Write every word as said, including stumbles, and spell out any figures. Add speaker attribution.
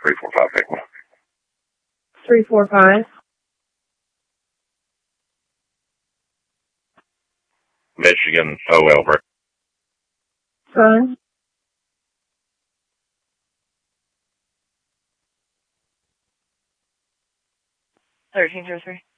Speaker 1: three four five, take one.
Speaker 2: three four five.
Speaker 1: Michigan, O L, break.
Speaker 2: Son.
Speaker 3: thirteen zero three.